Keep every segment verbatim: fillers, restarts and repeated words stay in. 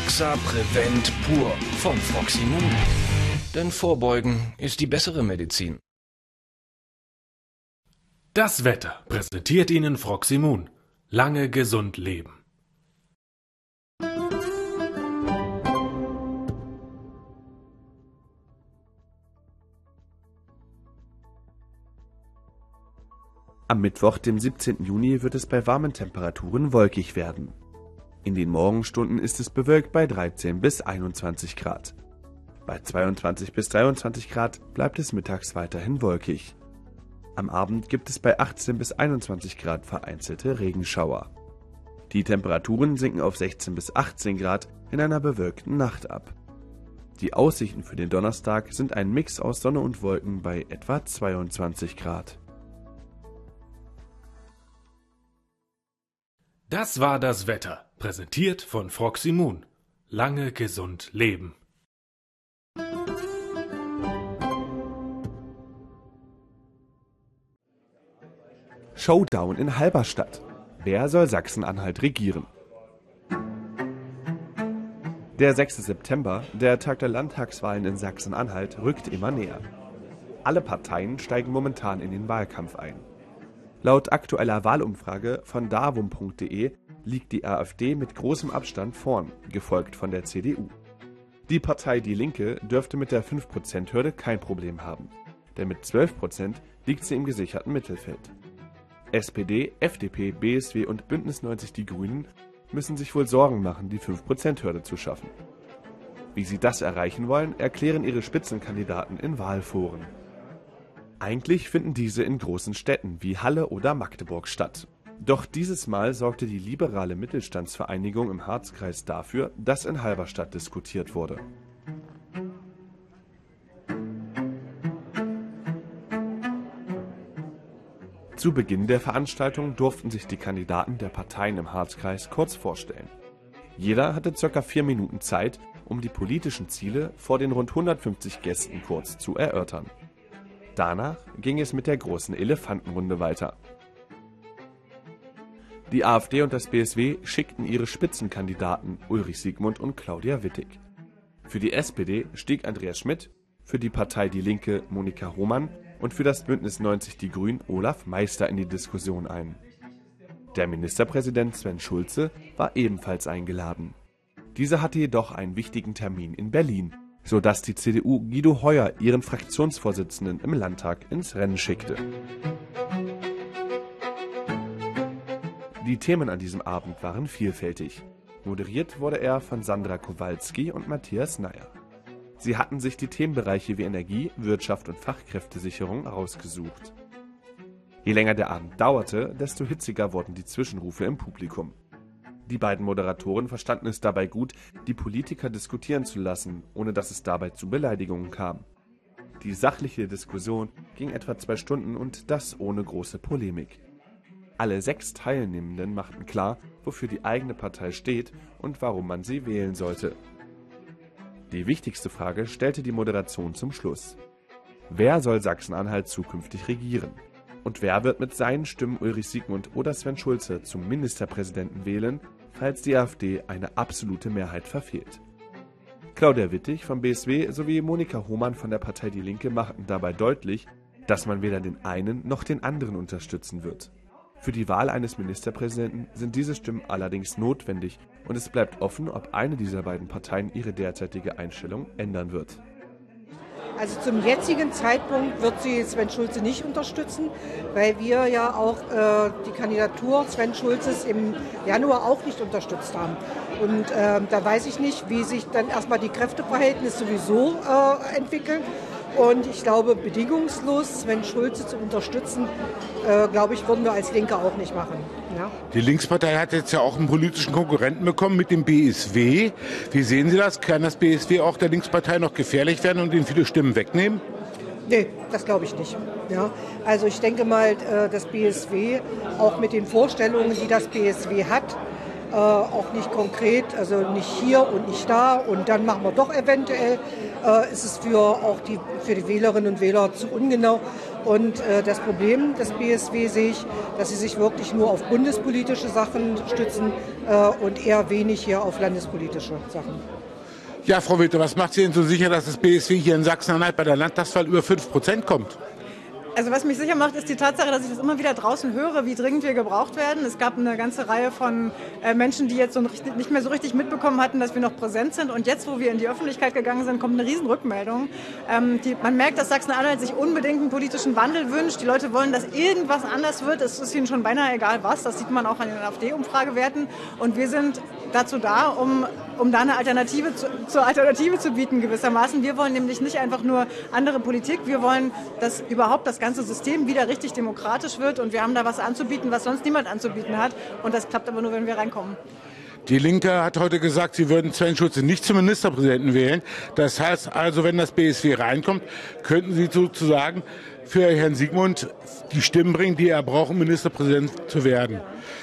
Roxa Prevent pur von Froximum. Denn Vorbeugen ist die bessere Medizin. Das Wetter präsentiert Ihnen Froximum. Lange gesund leben. Am Mittwoch, dem siebzehnten Juni, wird es bei warmen Temperaturen wolkig werden. In den Morgenstunden ist es bewölkt bei dreizehn bis einundzwanzig Grad. Bei zweiundzwanzig bis dreiundzwanzig Grad bleibt es mittags weiterhin wolkig. Am Abend gibt es bei achtzehn bis einundzwanzig Grad vereinzelte Regenschauer. Die Temperaturen sinken auf sechzehn bis achtzehn Grad in einer bewölkten Nacht ab. Die Aussichten für den Donnerstag sind ein Mix aus Sonne und Wolken bei etwa zweiundzwanzig Grad. Das war das Wetter, präsentiert von Froximum. Lange gesund leben. Showdown in Halberstadt. Wer soll Sachsen-Anhalt regieren? Der sechste September, der Tag der Landtagswahlen in Sachsen-Anhalt, rückt immer näher. Alle Parteien steigen momentan in den Wahlkampf ein. Laut aktueller Wahlumfrage von davum punkt de liegt die AfD mit großem Abstand vorn, gefolgt von der C D U. Die Partei Die Linke dürfte mit der fünf Prozent Hürde kein Problem haben, denn mit zwölf Prozent liegt sie im gesicherten Mittelfeld. S P D, F D P, B S W und Bündnis neunzig Die Grünen müssen sich wohl Sorgen machen, die fünf Prozent Hürde zu schaffen. Wie sie das erreichen wollen, erklären ihre Spitzenkandidaten in Wahlforen. Eigentlich finden diese in großen Städten wie Halle oder Magdeburg statt. Doch dieses Mal sorgte die liberale Mittelstandsvereinigung im Harzkreis dafür, dass in Halberstadt diskutiert wurde. Zu Beginn der Veranstaltung durften sich die Kandidaten der Parteien im Harzkreis kurz vorstellen. Jeder hatte ca. vier Minuten Zeit, um die politischen Ziele vor den rund hundertfünfzig Gästen kurz zu erörtern. Danach ging es mit der großen Elefantenrunde weiter. Die AfD und das B S W schickten ihre Spitzenkandidaten Ulrich Siegmund und Claudia Wittig. Für die S P D stieg Andreas Schmidt, für die Partei Die Linke Monika Hohmann und für das Bündnis neunzig Die Grünen Olaf Meister in die Diskussion ein. Der Ministerpräsident Sven Schulze war ebenfalls eingeladen. Dieser hatte jedoch einen wichtigen Termin in Berlin, sodass die C D U Guido Heuer, ihren Fraktionsvorsitzenden im Landtag, ins Rennen schickte. Die Themen an diesem Abend waren vielfältig. Moderiert wurde er von Sandra Kowalski und Matthias Neyer. Sie hatten sich die Themenbereiche wie Energie, Wirtschaft und Fachkräftesicherung ausgesucht. Je länger der Abend dauerte, desto hitziger wurden die Zwischenrufe im Publikum. Die beiden Moderatoren verstanden es dabei gut, die Politiker diskutieren zu lassen, ohne dass es dabei zu Beleidigungen kam. Die sachliche Diskussion ging etwa zwei Stunden und das ohne große Polemik. Alle sechs Teilnehmenden machten klar, wofür die eigene Partei steht und warum man sie wählen sollte. Die wichtigste Frage stellte die Moderation zum Schluss. Wer soll Sachsen-Anhalt zukünftig regieren? Und wer wird mit seinen Stimmen Ulrich Siegmund oder Sven Schulze zum Ministerpräsidenten wählen, falls die AfD eine absolute Mehrheit verfehlt? Claudia Wittig vom B S W sowie Monika Hohmann von der Partei Die Linke machten dabei deutlich, dass man weder den einen noch den anderen unterstützen wird. Für die Wahl eines Ministerpräsidenten sind diese Stimmen allerdings notwendig und es bleibt offen, ob eine dieser beiden Parteien ihre derzeitige Einstellung ändern wird. Also zum jetzigen Zeitpunkt wird sie Sven Schulze nicht unterstützen, weil wir ja auch äh, die Kandidatur Sven Schulzes im Januar auch nicht unterstützt haben. Und äh, da weiß ich nicht, wie sich dann erstmal die Kräfteverhältnisse sowieso äh, entwickeln. Und ich glaube, bedingungslos Sven Schulze zu unterstützen, äh, glaube ich, würden wir als Linke auch nicht machen. Ja? Die Linkspartei hat jetzt ja auch einen politischen Konkurrenten bekommen mit dem B S W. Wie sehen Sie das? Kann das B S W auch der Linkspartei noch gefährlich werden und ihnen viele Stimmen wegnehmen? Nee, das glaube ich nicht. Ja? Also ich denke mal, das B S W, auch mit den Vorstellungen, die das B S W hat, äh, auch nicht konkret, also nicht hier und nicht da und dann machen wir doch eventuell. Äh, ist es für auch die, für die Wählerinnen und Wähler zu ungenau. Und äh, das Problem des B S W sehe ich, dass sie sich wirklich nur auf bundespolitische Sachen stützen äh, und eher wenig hier auf landespolitische Sachen. Ja, Frau Witte, was macht Sie denn so sicher, dass das B S W hier in Sachsen-Anhalt bei der Landtagswahl über fünf Prozent kommt? Also was mich sicher macht, ist die Tatsache, dass ich das immer wieder draußen höre, wie dringend wir gebraucht werden. Es gab eine ganze Reihe von äh, Menschen, die jetzt so nicht mehr so richtig mitbekommen hatten, dass wir noch präsent sind. Und jetzt, wo wir in die Öffentlichkeit gegangen sind, kommt eine riesen Rückmeldung. Ähm, die, man merkt, dass Sachsen-Anhalt sich unbedingt einen politischen Wandel wünscht. Die Leute wollen, dass irgendwas anders wird. Es ist ihnen schon beinahe egal was. Das sieht man auch an den AfD-Umfragewerten. Und wir sind dazu da, um, um da eine Alternative zu, zur Alternative zu bieten gewissermaßen. Wir wollen nämlich nicht einfach nur andere Politik. Wir wollen, dass überhaupt das ganze System wieder richtig demokratisch wird. Und wir haben da was anzubieten, was sonst niemand anzubieten hat. Und das klappt aber nur, wenn wir reinkommen. Die Linke hat heute gesagt, sie würden Sven Schulze nicht zum Ministerpräsidenten wählen. Das heißt also, wenn das B S W reinkommt, könnten Sie sozusagen für Herrn Siegmund die Stimmen bringen, die er braucht, um Ministerpräsident zu werden.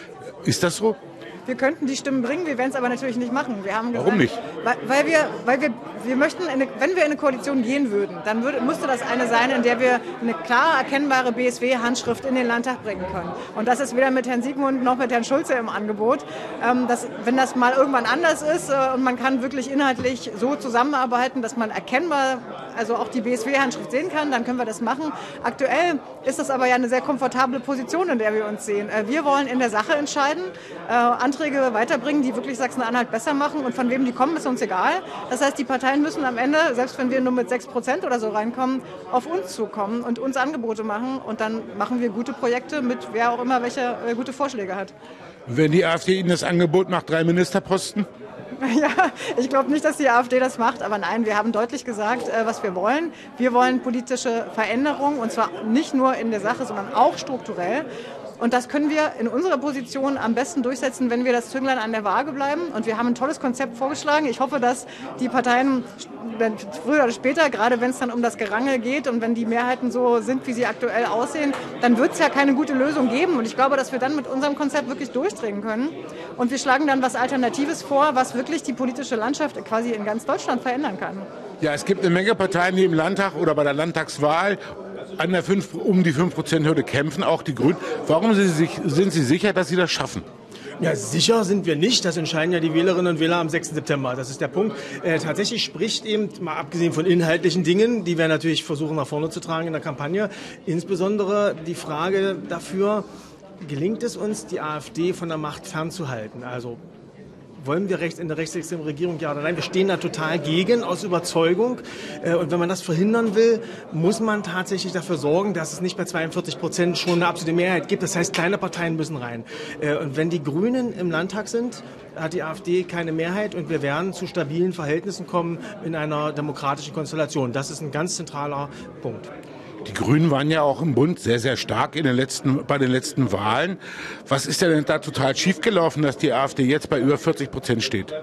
Ist das so? Wir könnten die Stimmen bringen, wir werden es aber natürlich nicht machen. Wir haben gesagt, warum nicht? Weil, weil, wir, weil wir, wir möchten, eine, wenn wir in eine Koalition gehen würden, dann würde, müsste das eine sein, in der wir eine klar erkennbare B S W-Handschrift in den Landtag bringen können. Und das ist weder mit Herrn Siegmund noch mit Herrn Schulze im Angebot. Ähm, dass, wenn das mal irgendwann anders ist äh, und man kann wirklich inhaltlich so zusammenarbeiten, dass man erkennbar also auch die B S W-Handschrift sehen kann, dann können wir das machen. Aktuell ist das aber ja eine sehr komfortable Position, in der wir uns sehen. Äh, wir wollen in der Sache entscheiden, äh, Anträge weiterbringen, die wirklich Sachsen-Anhalt besser machen, und von wem die kommen, ist uns egal. Das heißt, die Parteien müssen am Ende, selbst wenn wir nur mit sechs Prozent oder so reinkommen, auf uns zukommen und uns Angebote machen, und dann machen wir gute Projekte mit wer auch immer welche äh, gute Vorschläge hat. Wenn die AfD Ihnen das Angebot macht, drei Ministerposten? Ja, ich glaube nicht, dass die AfD das macht, aber nein, wir haben deutlich gesagt, äh, was wir wollen. Wir wollen politische Veränderung, und zwar nicht nur in der Sache, sondern auch strukturell. Und das können wir in unserer Position am besten durchsetzen, wenn wir das Zünglein an der Waage bleiben. Und wir haben ein tolles Konzept vorgeschlagen. Ich hoffe, dass die Parteien früher oder später, gerade wenn es dann um das Gerangel geht und wenn die Mehrheiten so sind, wie sie aktuell aussehen, dann wird es ja keine gute Lösung geben. Und ich glaube, dass wir dann mit unserem Konzept wirklich durchdringen können. Und wir schlagen dann was Alternatives vor, was wirklich die politische Landschaft quasi in ganz Deutschland verändern kann. Ja, es gibt eine Menge Parteien, die im Landtag oder bei der Landtagswahl an der fünf, um die fünf Prozent Hürde kämpfen, auch die Grünen. Warum sind Sie, sich, sind Sie sicher, dass Sie das schaffen? Ja, sicher sind wir nicht. Das entscheiden ja die Wählerinnen und Wähler am sechsten September. Das ist der Punkt. Äh, tatsächlich spricht eben, mal abgesehen von inhaltlichen Dingen, die wir natürlich versuchen nach vorne zu tragen in der Kampagne, insbesondere die Frage dafür, gelingt es uns, die AfD von der Macht fernzuhalten? Also wollen wir rechts in der rechtsextremen Regierung, ja oder nein? Wir stehen da total gegen, aus Überzeugung. Und wenn man das verhindern will, muss man tatsächlich dafür sorgen, dass es nicht bei zweiundvierzig Prozent schon eine absolute Mehrheit gibt. Das heißt, kleine Parteien müssen rein. Und wenn die Grünen im Landtag sind, hat die AfD keine Mehrheit, und wir werden zu stabilen Verhältnissen kommen in einer demokratischen Konstellation. Das ist ein ganz zentraler Punkt. Die Grünen waren ja auch im Bund sehr, sehr stark in den letzten, bei den letzten Wahlen. Was ist denn da total schiefgelaufen, dass die AfD jetzt bei über vierzig Prozent steht?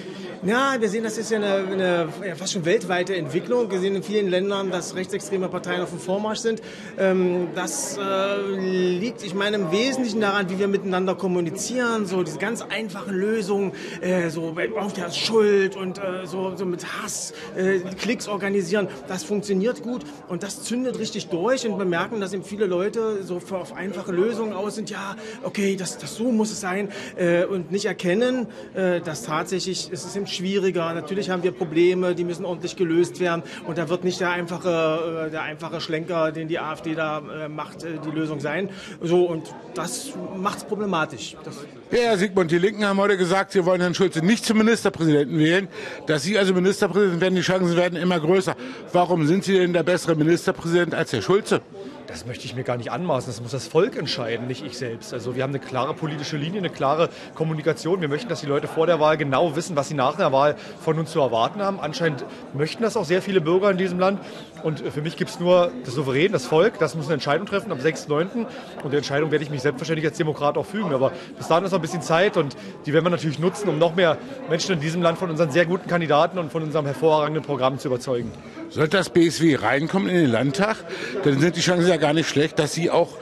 Ja, wir sehen, das ist ja eine, eine ja, fast schon weltweite Entwicklung. Wir sehen in vielen Ländern, dass rechtsextreme Parteien auf dem Vormarsch sind. Ähm, das äh, liegt, ich meine, im Wesentlichen daran, wie wir miteinander kommunizieren. So diese ganz einfachen Lösungen, äh, so auf der Schuld und äh, so, so mit Hass, äh, Klicks organisieren. Das funktioniert gut, und das zündet richtig durch. Und wir merken, dass eben viele Leute so für auf einfache Lösungen aus sind. Ja, okay, das, das so muss es sein, äh, und nicht erkennen, äh, dass tatsächlich es ist eben schwieriger. Natürlich haben wir Probleme, die müssen ordentlich gelöst werden, und da wird nicht der einfache, der einfache Schlenker, den die AfD da äh, macht, äh, die Lösung sein. So, und das macht es problematisch. Das ja, Herr Siegmund, die Linken haben heute gesagt, sie wollen Herrn Schulze nicht zum Ministerpräsidenten wählen. Dass Sie also Ministerpräsident werden, die Chancen werden immer größer. Warum sind Sie denn der bessere Ministerpräsident als Herr Schulze? Das möchte ich mir gar nicht anmaßen. Das muss das Volk entscheiden, nicht ich selbst. Also wir haben eine klare politische Linie, eine klare Kommunikation. Wir möchten, dass die Leute vor der Wahl genau wissen, was sie nach der Wahl von uns zu erwarten haben. Anscheinend möchten das auch sehr viele Bürger in diesem Land. Und für mich gibt es nur das Souverän, das Volk. Das muss eine Entscheidung treffen am sechsten neunten Und der Entscheidung werde ich mich selbstverständlich als Demokrat auch fügen. Aber bis dahin ist noch ein bisschen Zeit, und die werden wir natürlich nutzen, um noch mehr Menschen in diesem Land von unseren sehr guten Kandidaten und von unserem hervorragenden Programm zu überzeugen. Sollte das B S W reinkommen in den Landtag, dann sind die Chancen ja gar nicht schlecht, dass Sie auch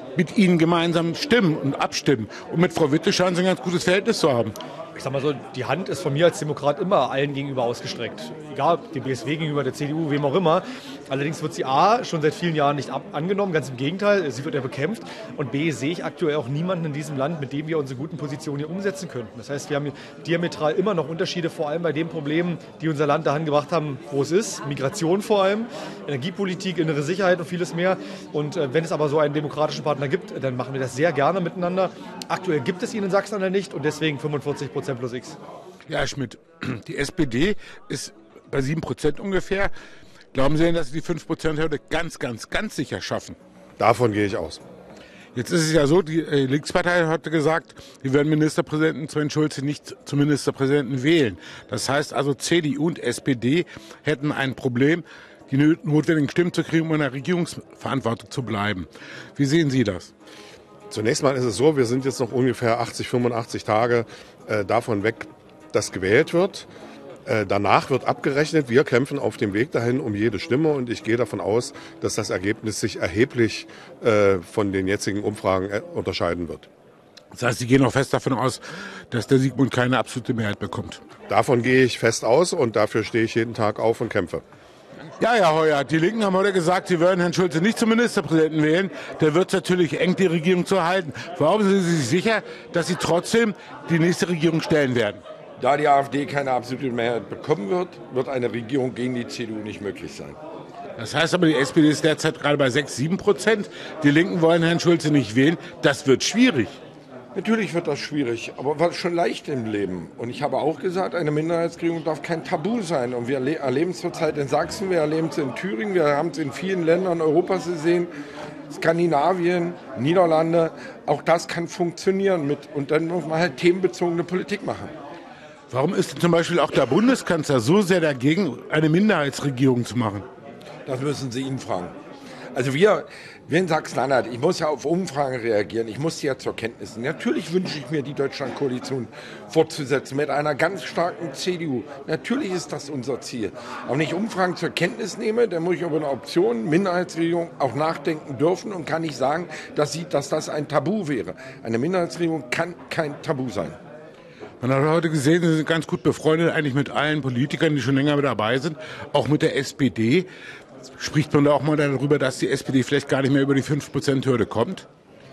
mit Ihnen gemeinsam stimmen und abstimmen. Und mit Frau Witte scheinen Sie ein ganz gutes Verhältnis zu haben. Ich sag mal so, die Hand ist von mir als Demokrat immer allen gegenüber ausgestreckt. Egal, dem B S W gegenüber, der C D U, wem auch immer. Allerdings wird sie A, schon seit vielen Jahren nicht ab angenommen, ganz im Gegenteil, sie wird ja bekämpft. Und B, sehe ich aktuell auch niemanden in diesem Land, mit dem wir unsere guten Positionen hier umsetzen könnten. Das heißt, wir haben diametral immer noch Unterschiede, vor allem bei den Problemen, die unser Land dahin gebracht haben, wo es ist. Migration vor allem, Energiepolitik, innere Sicherheit und vieles mehr. Und äh, wenn es aber so einen demokratischen Partner gibt, dann machen wir das sehr gerne miteinander. Aktuell gibt es ihn in Sachsen-Anhalt nicht und deswegen fünfundvierzig Prozent plus X. Ja, Herr Schmidt, die S P D ist bei sieben Prozent ungefähr. Glauben Sie denn, dass Sie die fünf Prozent-Hürde ganz, ganz, ganz sicher schaffen? Davon gehe ich aus. Jetzt ist es ja so, die äh, Linkspartei hatte gesagt, sie werden Ministerpräsidenten Sven Schulze nicht zum Ministerpräsidenten wählen. Das heißt also, C D U und S P D hätten ein Problem, die notwendigen Stimmen zu kriegen, um in der Regierungsverantwortung zu bleiben. Wie sehen Sie das? Zunächst mal ist es so, wir sind jetzt noch ungefähr achtzig, fünfundachtzig Tage äh, davon weg, dass gewählt wird. Äh, danach wird abgerechnet. Wir kämpfen auf dem Weg dahin um jede Stimme und ich gehe davon aus, dass das Ergebnis sich erheblich äh, von den jetzigen Umfragen äh, unterscheiden wird. Das heißt, Sie gehen auch fest davon aus, dass der Sigmund keine absolute Mehrheit bekommt? Davon gehe ich fest aus und dafür stehe ich jeden Tag auf und kämpfe. Ja, Herr Heuer, die Linken haben heute gesagt, sie würden Herrn Schulze nicht zum Ministerpräsidenten wählen. Der wird es natürlich eng, die Regierung zu erhalten. Warum sind Sie sich sicher, dass Sie trotzdem die nächste Regierung stellen werden? Da die AfD keine absolute Mehrheit bekommen wird, wird eine Regierung gegen die C D U nicht möglich sein. Das heißt aber, die S P D ist derzeit gerade bei sechs, sieben Prozent. Die Linken wollen Herrn Schulze nicht wählen. Das wird schwierig. Natürlich wird das schwierig, aber was schon leicht im Leben. Und ich habe auch gesagt, eine Minderheitsregierung darf kein Tabu sein. Und wir erleben es zurzeit in Sachsen, wir erleben es in Thüringen, wir haben es in vielen Ländern Europas gesehen, Skandinavien, Niederlande. Auch das kann funktionieren mit. Und dann muss man halt themenbezogene Politik machen. Warum ist denn zum Beispiel auch der Bundeskanzler so sehr dagegen, eine Minderheitsregierung zu machen? Das müssen Sie ihn fragen. Also wir, wir in Sachsen-Anhalt, ich muss ja auf Umfragen reagieren, ich muss sie ja zur Kenntnis nehmen. Natürlich wünsche ich mir, die Deutschlandkoalition fortzusetzen mit einer ganz starken C D U. Natürlich ist das unser Ziel. Aber wenn ich Umfragen zur Kenntnis nehme, dann muss ich über eine Option, Minderheitsregierung, auch nachdenken dürfen und kann nicht sagen, dass, sie, dass das ein Tabu wäre. Eine Minderheitsregierung kann kein Tabu sein. Man hat heute gesehen, Sie sind ganz gut befreundet eigentlich mit allen Politikern, die schon länger mit dabei sind, auch mit der S P D. Spricht man da auch mal darüber, dass die S P D vielleicht gar nicht mehr über die fünf Prozent-Hürde kommt?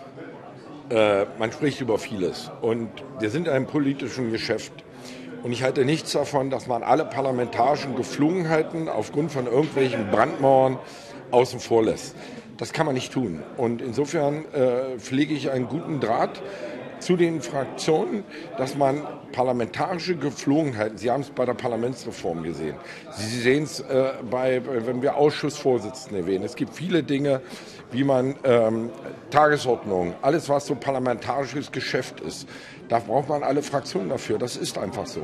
Äh, man spricht über vieles. Und wir sind in einem politischen Geschäft. Und ich halte nichts davon, dass man alle parlamentarischen Geflogenheiten aufgrund von irgendwelchen Brandmauern außen vor lässt. Das kann man nicht tun. Und insofern äh, pflege ich einen guten Draht zu den Fraktionen, dass man parlamentarische Geflogenheiten, Sie haben es bei der Parlamentsreform gesehen, Sie sehen es, äh, bei, wenn wir Ausschussvorsitzende wählen, es gibt viele Dinge, wie man ähm, Tagesordnung, alles was so parlamentarisches Geschäft ist, da braucht man alle Fraktionen dafür, das ist einfach so.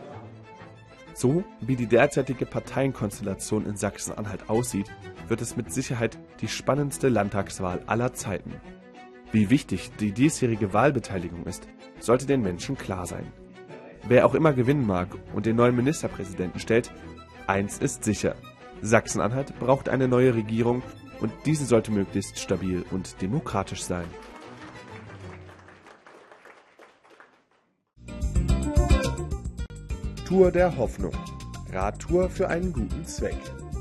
So wie die derzeitige Parteienkonstellation in Sachsen-Anhalt aussieht, wird es mit Sicherheit die spannendste Landtagswahl aller Zeiten. Wie wichtig die diesjährige Wahlbeteiligung ist, sollte den Menschen klar sein. Wer auch immer gewinnen mag und den neuen Ministerpräsidenten stellt, eins ist sicher: Sachsen-Anhalt braucht eine neue Regierung und diese sollte möglichst stabil und demokratisch sein. Tour der Hoffnung. Radtour für einen guten Zweck.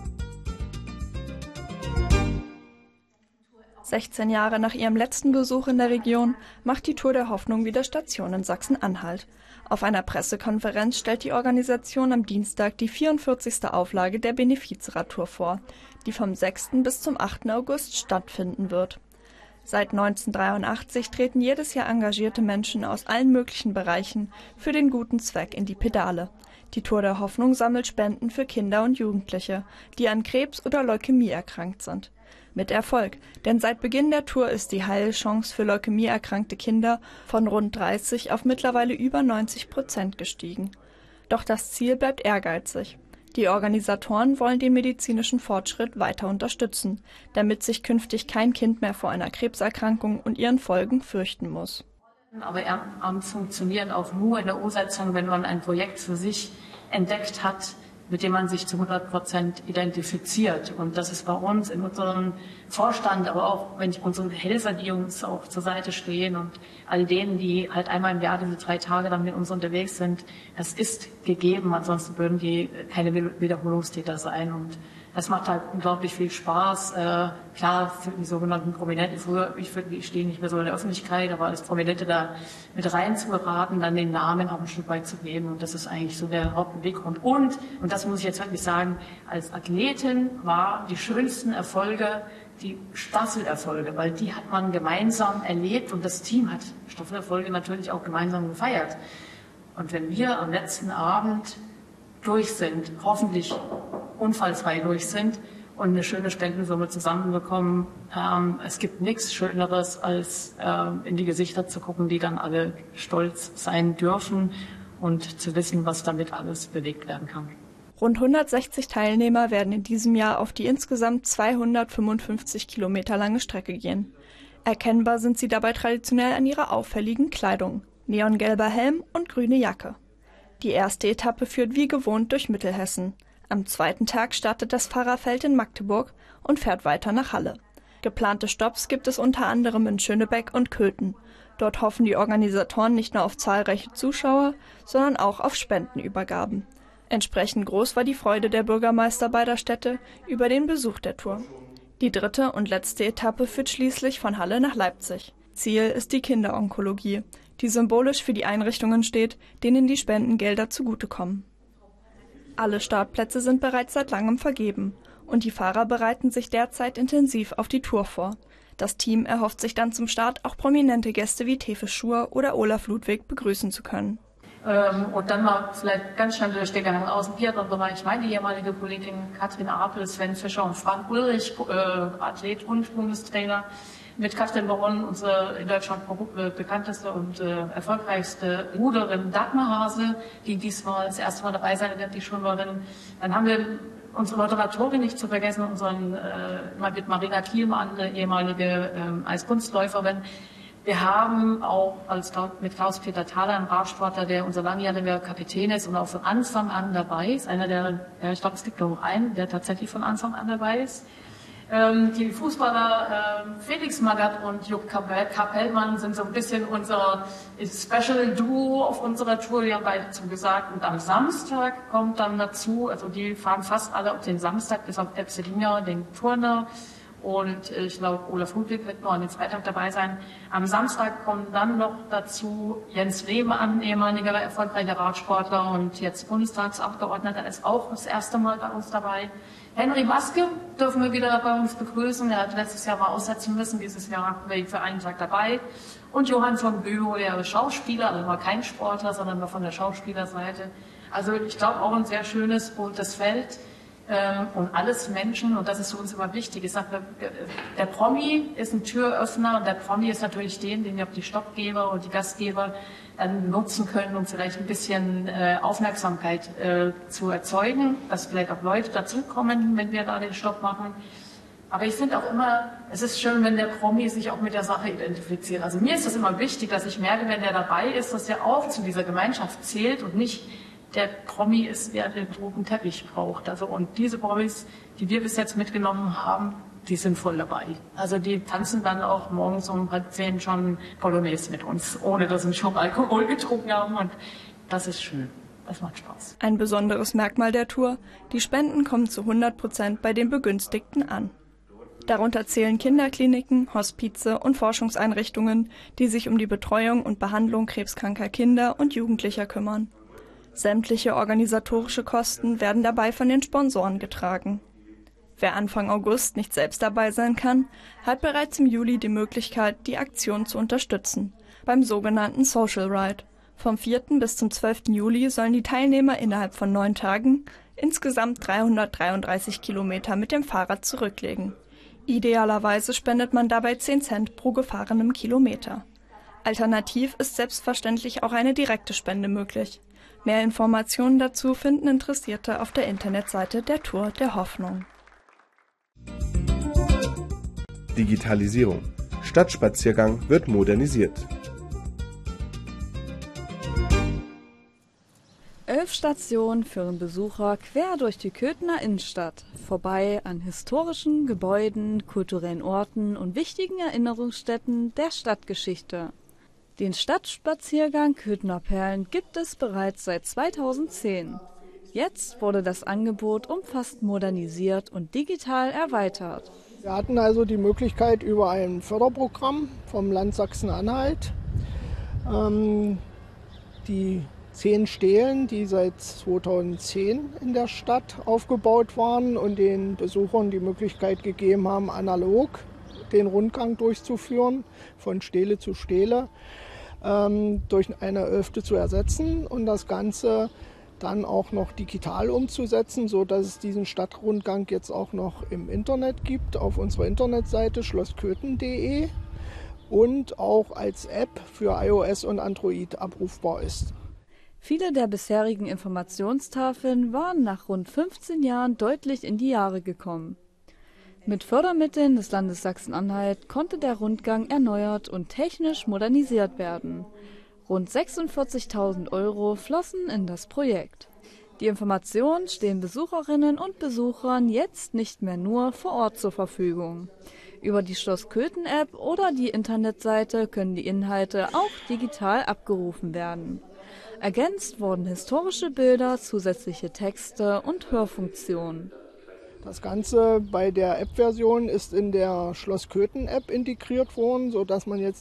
sechzehn Jahre nach ihrem letzten Besuch in der Region macht die Tour der Hoffnung wieder Station in Sachsen-Anhalt. Auf einer Pressekonferenz stellt die Organisation am Dienstag die vierundvierzigste Auflage der Benefizradtour vor, die vom sechsten bis zum achten August stattfinden wird. Seit neunzehnhundertdreiundachtzig treten jedes Jahr engagierte Menschen aus allen möglichen Bereichen für den guten Zweck in die Pedale. Die Tour der Hoffnung sammelt Spenden für Kinder und Jugendliche, die an Krebs oder Leukämie erkrankt sind. Mit Erfolg, denn seit Beginn der Tour ist die Heilchance für leukämieerkrankte Kinder von rund dreißig auf mittlerweile über neunzig Prozent gestiegen. Doch das Ziel bleibt ehrgeizig. Die Organisatoren wollen den medizinischen Fortschritt weiter unterstützen, damit sich künftig kein Kind mehr vor einer Krebserkrankung und ihren Folgen fürchten muss. Aber Ehrenamt funktioniert auch nur in der Umsetzung, wenn man ein Projekt für sich entdeckt hat, mit dem man sich zu hundert Prozent identifiziert. Und das ist bei uns in unserem Vorstand, aber auch wenn ich unsere Helfer, die uns auch zur Seite stehen und all denen, die halt einmal im Jahr diese drei Tage dann mit uns unterwegs sind, das ist gegeben. Ansonsten würden die keine Wiederholungstäter sein. Und das macht halt unglaublich viel Spaß. Äh, klar, für die sogenannten Prominenten, früher, ich, ich stehe nicht mehr so in der Öffentlichkeit, aber als Prominente da mit rein zu beraten, dann den Namen auch ein Stück weit zu geben. Und das ist eigentlich so der Hauptbeweggrund. Und, und das muss ich jetzt wirklich sagen, als Athletin war die schönsten Erfolge die Staffelerfolge, weil die hat man gemeinsam erlebt und das Team hat Staffelerfolge natürlich auch gemeinsam gefeiert. Und wenn wir am letzten Abend durch sind, hoffentlich unfallfrei durch sind und eine schöne Spendensumme zusammenbekommen. Ähm, es gibt nichts Schöneres, als ähm, in die Gesichter zu gucken, die dann alle stolz sein dürfen und zu wissen, was damit alles bewegt werden kann. Rund hundertsechzig Teilnehmer werden in diesem Jahr auf die insgesamt zweihundertfünfundfünfzig Kilometer lange Strecke gehen. Erkennbar sind sie dabei traditionell an ihrer auffälligen Kleidung, neongelber Helm und grüne Jacke. Die erste Etappe führt wie gewohnt durch Mittelhessen. Am zweiten Tag startet das Fahrerfeld in Magdeburg und fährt weiter nach Halle. Geplante Stopps gibt es unter anderem in Schönebeck und Köthen. Dort hoffen die Organisatoren nicht nur auf zahlreiche Zuschauer, sondern auch auf Spendenübergaben. Entsprechend groß war die Freude der Bürgermeister beider Städte über den Besuch der Tour. Die dritte und letzte Etappe führt schließlich von Halle nach Leipzig. Ziel ist die Kinderonkologie, die symbolisch für die Einrichtungen steht, denen die Spendengelder zugutekommen. Alle Startplätze sind bereits seit langem vergeben und die Fahrer bereiten sich derzeit intensiv auf die Tour vor. Das Team erhofft sich dann zum Start auch prominente Gäste wie Tefe Schur oder Olaf Ludwig begrüßen zu können. Ähm, und dann mal vielleicht ganz schnell der Stecker aus dem Biathlon-Bereich. Meine ehemalige Kollegin Katrin Apel, Sven Fischer und Frank Ulrich, äh, Athlet und Bundestrainer. Mit Katrin Baron, unsere in Deutschland bekannteste und äh, erfolgreichste Ruderin Dagmar Hase, die diesmal das erste Mal dabei sein wird, die Schwimmerin. Dann haben wir unsere Moderatorin nicht zu vergessen, unseren äh, mit Marina Thielmann, eine ehemalige äh, Eiskunstläuferin. Wir haben auch als, mit Klaus-Peter Thaler einen Radsportler, der unser langjähriger Kapitän ist und auch von Anfang an dabei ist. Einer der, ja, ich glaube, es gibt noch einen, der tatsächlich von Anfang an dabei ist. Ähm, die Fußballer ähm, Felix Magath und Jupp Kapellmann sind so ein bisschen unser Special Duo auf unserer Tour, die haben beide zugesagt. Und am Samstag kommt dann dazu, also die fahren fast alle auf den Samstag, bis auf Epselinia, den Turner. Und ich glaube, Olaf Ludwig wird noch an den Freitag dabei sein. Am Samstag kommen dann noch dazu Jens Lehmann, ehemaliger erfolgreicher Radsportler und jetzt Bundestagsabgeordneter, ist auch das erste Mal bei uns dabei. Henry Maske dürfen wir wieder bei uns begrüßen. Er hat letztes Jahr mal aussetzen müssen. Dieses Jahr haben wir ihn für einen Tag dabei. Und Johann von Bülow, der ist Schauspieler, also war kein Sportler, sondern war von der Schauspielerseite. Also ich glaube auch ein sehr schönes, buntes Feld. Ähm, und alles Menschen, und das ist für uns immer wichtig. Ich sage, der Promi ist ein Türöffner und der Promi ist natürlich den, den ja die Stoppgeber und die Gastgeber dann nutzen können, um vielleicht ein bisschen äh, Aufmerksamkeit äh, zu erzeugen, dass vielleicht auch Leute dazukommen, wenn wir da den Stopp machen. Aber ich finde auch immer, es ist schön, wenn der Promi sich auch mit der Sache identifiziert. Also mir ist das immer wichtig, dass ich merke, wenn der dabei ist, dass der auch zu dieser Gemeinschaft zählt und nicht der Promi ist, wer den roten Teppich braucht. Also, und diese Promis, die wir bis jetzt mitgenommen haben, die sind voll dabei. Also die tanzen dann auch morgens um halb zehn schon Polonaise mit uns, ohne dass sie schon Alkohol getrunken haben. Und das ist schön. Das macht Spaß. Ein besonderes Merkmal der Tour: Die Spenden kommen zu hundert Prozent bei den Begünstigten an. Darunter zählen Kinderkliniken, Hospize und Forschungseinrichtungen, die sich um die Betreuung und Behandlung krebskranker Kinder und Jugendlicher kümmern. Sämtliche organisatorische Kosten werden dabei von den Sponsoren getragen. Wer Anfang August nicht selbst dabei sein kann, hat bereits im Juli die Möglichkeit, die Aktion zu unterstützen, beim sogenannten Social Ride. Vom vierten bis zum zwölften Juli sollen die Teilnehmer innerhalb von neun Tagen insgesamt dreihundertdreiunddreißig Kilometer mit dem Fahrrad zurücklegen. Idealerweise spendet man dabei zehn Cent pro gefahrenem Kilometer. Alternativ ist selbstverständlich auch eine direkte Spende möglich. Mehr Informationen dazu finden Interessierte auf der Internetseite der Tour der Hoffnung. Digitalisierung. Stadtspaziergang wird modernisiert. Elf Stationen führen Besucher quer durch die Köthener Innenstadt, vorbei an historischen Gebäuden, kulturellen Orten und wichtigen Erinnerungsstätten der Stadtgeschichte. Den Stadtspaziergang Köthener Perlen gibt es bereits seit zweitausendzehn. Jetzt wurde das Angebot umfassend modernisiert und digital erweitert. Wir hatten also die Möglichkeit über ein Förderprogramm vom Land Sachsen-Anhalt, ähm, die zehn Stelen, die seit zweitausendzehn in der Stadt aufgebaut waren und den Besuchern die Möglichkeit gegeben haben, analog den Rundgang durchzuführen, von Stele zu Stele, ähm, durch eine elfte zu ersetzen und das Ganze dann auch noch digital umzusetzen, sodass es diesen Stadtrundgang jetzt auch noch im Internet gibt, auf unserer Internetseite schlossköthen punkt de und auch als App für iOS und Android abrufbar ist. Viele der bisherigen Informationstafeln waren nach rund fünfzehn Jahren deutlich in die Jahre gekommen. Mit Fördermitteln des Landes Sachsen-Anhalt konnte der Rundgang erneuert und technisch modernisiert werden. Rund sechsundvierzigtausend Euro flossen in das Projekt. Die Informationen stehen Besucherinnen und Besuchern jetzt nicht mehr nur vor Ort zur Verfügung. Über die Schloss Köthen-App oder die Internetseite können die Inhalte auch digital abgerufen werden. Ergänzt wurden historische Bilder, zusätzliche Texte und Hörfunktionen. Das Ganze bei der App-Version ist in der Schloss Köthen-App integriert worden, sodass man jetzt